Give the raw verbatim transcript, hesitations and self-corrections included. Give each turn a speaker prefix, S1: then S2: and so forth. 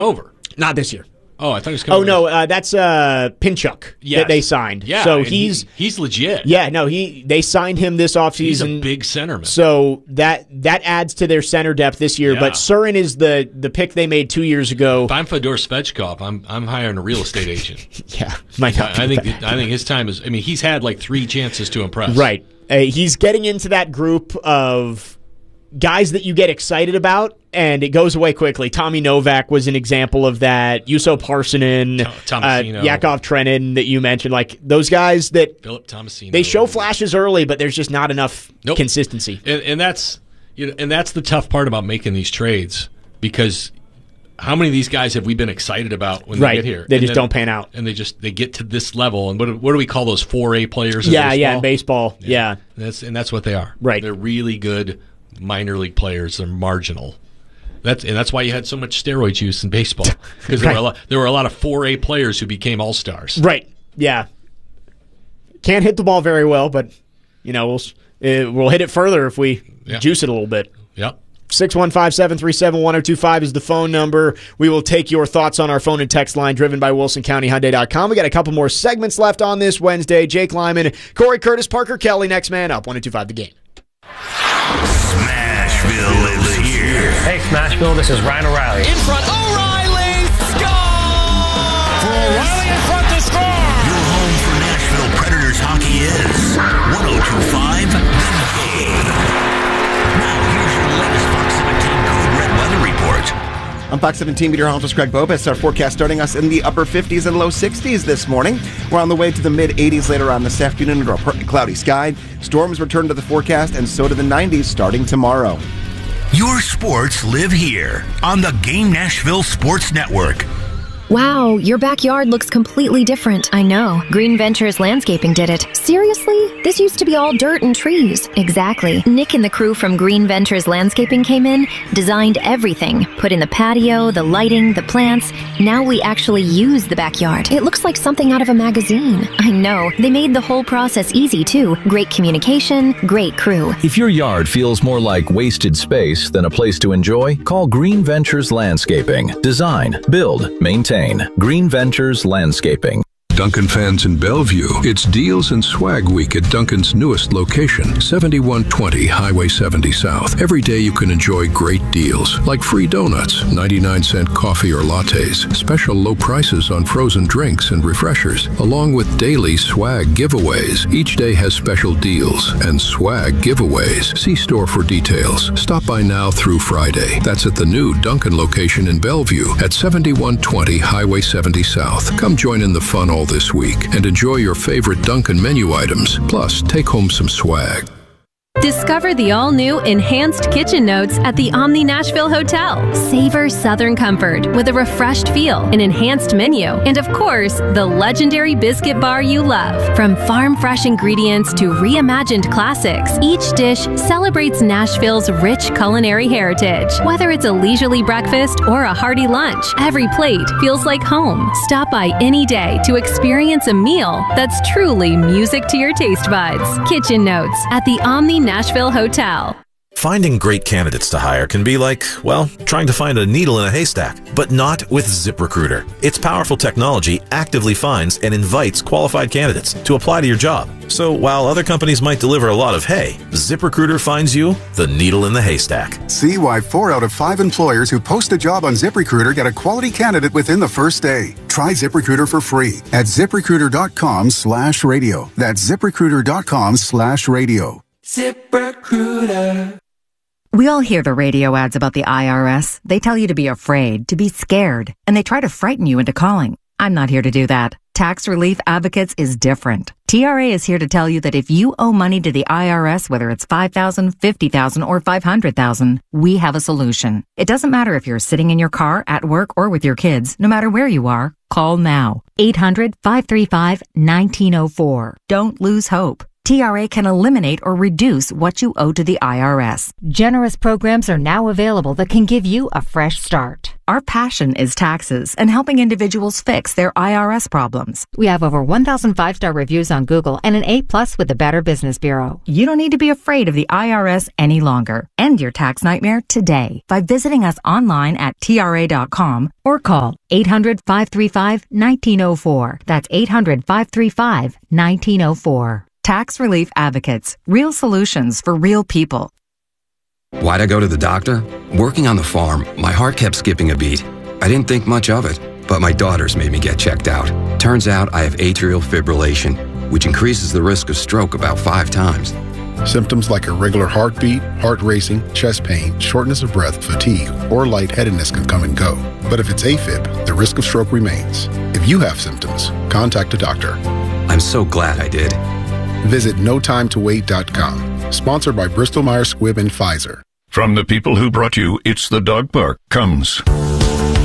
S1: over.
S2: Not this year.
S1: Oh, I thought he was coming
S2: Oh, no, uh, that's uh, Pinchuk
S1: Yes.
S2: that they signed.
S1: Yeah,
S2: so
S1: and
S2: he's
S1: he, he's legit.
S2: Yeah, no, he they signed him this offseason.
S1: He's a big centerman.
S2: So that that adds to their center depth this year.
S1: Yeah.
S2: But Surin is the the pick they made two years ago.
S1: If I'm Fedor Svechkov, I'm I'm hiring a real estate agent.
S2: yeah, might not
S1: I, I
S2: be
S1: think
S2: bad.
S1: I think his time is. I mean, he's had like three chances to impress.
S2: Right. Uh, he's getting into that group of guys that you get excited about, and it goes away quickly. Tommy Novak was an example of that. Juuso Parssinen, uh,
S1: Tomasino.
S2: Yakov Trenin that you mentioned. Like those guys that
S1: Philip Tomasino.
S2: they show flashes early, but there's just not enough
S1: Nope.
S2: consistency.
S1: And, and that's you know, and that's the tough part about making these trades, because how many of these guys have we been excited about when
S2: Right.
S1: they get here?
S2: They
S1: And
S2: just
S1: then-
S2: don't pan out.
S1: and they just they get to this level. And what do, what do we call those four A players? In
S2: Yeah,
S1: baseball?
S2: yeah, in baseball. Yeah.
S1: That's and that's what they are.
S2: Right.
S1: They're really good minor league players. They're marginal. That's and that's why you had so much steroid use in baseball, because there
S2: Right.
S1: were a lot, there were a lot of four A players who became all stars.
S2: Right. Yeah. Can't hit the ball very well, but you know we'll uh, we'll hit it further if we
S1: Yeah.
S2: juice it a little bit.
S1: Yep.
S2: six one five, seven three seven, one oh two five is the phone number. We will take your thoughts on our phone and text line driven by Wilson County Hyundai dot com. We got a couple more segments left on this Wednesday. Jake Lyman, Corey Curtis, Parker Kelly, next man up. one oh two five the game.
S3: Smashville lives here.
S4: Hey, Smashville, this is Ryan O'Reilly.
S5: In front, O'Reilly, score!
S3: For O'Reilly in front to score! Your home for Nashville Predators hockey is one oh two five The Game. Now here's your latest Fox seventeen Code Red weather report.
S6: I'm Fox seventeen meteorologist Greg Bobus. Our forecast starting us in the upper fifties and low sixties this morning. We're on the way to the mid-eighties later on this afternoon under a partly cloudy sky. Storms return to the forecast, and so to the nineties starting tomorrow.
S3: Your sports live here on the Game Nashville Sports Network.
S7: Wow, your backyard looks completely different. I know. Green Ventures Landscaping did it. Seriously? This used to be all dirt and trees. Exactly. Nick and the crew from Green Ventures Landscaping came in, designed everything, put in the patio, the lighting, the plants. Now we actually use the backyard. It looks like something out of a magazine. I know. They made the whole process easy, too. Great communication, great crew.
S8: If your yard feels more like wasted space than a place to enjoy, call Green Ventures Landscaping. Design, build, maintain. Green Ventures Landscaping.
S9: Dunkin' fans in Bellevue, it's Deals and Swag Week at Dunkin's newest location, seventy-one twenty Highway seventy South. Every day you can enjoy great deals, like free donuts, ninety-nine cent coffee or lattes, special low prices on frozen drinks and refreshers, along with daily swag giveaways. Each day has special deals and swag giveaways. See store for details. Stop by now through Friday. That's at the new Dunkin' location in Bellevue at seventy-one twenty Highway seventy South. Come join in the fun all this week and enjoy your favorite Dunkin' menu items. Plus, take home some swag.
S10: Discover the all-new Enhanced Kitchen Notes at the Omni Nashville Hotel. Savor Southern comfort with a refreshed feel, an enhanced menu, and of course, the legendary biscuit bar you love. From farm-fresh ingredients to reimagined classics, each dish celebrates Nashville's rich culinary heritage. Whether it's a leisurely breakfast or a hearty lunch, every plate feels like home. Stop by any day to experience a meal that's truly music to your taste buds. Kitchen Notes at the Omni Nashville Hotel.
S11: Finding great candidates to hire can be like, well, trying to find a needle in a haystack, but not with ZipRecruiter. Its powerful technology actively finds and invites qualified candidates to apply to your job. So while other companies might deliver a lot of hay, ZipRecruiter finds you the needle in the haystack.
S12: See why four out of five employers who post a job on ZipRecruiter get a quality candidate within the first day. Try ZipRecruiter for free at ZipRecruiter.com slash radio. That's ZipRecruiter.com slash radio.
S13: ZipRecruiter. We all hear the radio ads about the I R S. They tell you to be afraid, to be scared, and they try to frighten you into calling. I'm not here to do that. Tax Relief Advocates is different. T R A is here to tell you that if you owe money to the I R S, whether it's five thousand dollars, fifty thousand dollars, or five hundred thousand dollars, we have a solution. It doesn't matter if you're sitting in your car, at work, or with your kids. No matter where you are, call now. eight hundred, five three five, one nine zero four. Don't lose hope. T R A can eliminate or reduce what you owe to the I R S.
S14: Generous programs are now available that can give you a fresh start.
S13: Our passion is taxes and helping individuals fix their I R S problems.
S14: We have over one thousand five-star reviews on Google and an A plus with the Better Business Bureau.
S13: You don't need to be afraid of the I R S any longer. End your tax nightmare today by visiting us online at T R A dot com or call eight hundred, five three five, one nine zero four. That's eight hundred, five three five, one nine zero four. Tax Relief Advocates. Real solutions for real people.
S15: Why'd I go to the doctor? Working on the farm, my heart kept skipping a beat. I didn't think much of it, but my daughters made me get checked out. Turns out I have atrial fibrillation, which increases the risk of stroke about five times.
S16: Symptoms like irregular heartbeat, heart racing, chest pain, shortness of breath, fatigue, or lightheadedness can come and go. But if it's AFib, the risk of stroke remains. If you have symptoms, contact a doctor.
S15: I'm so glad I did.
S16: Visit no time to wait dot com. Sponsored by Bristol Myers Squibb and Pfizer.
S9: From the people who brought you It's the Dog Park comes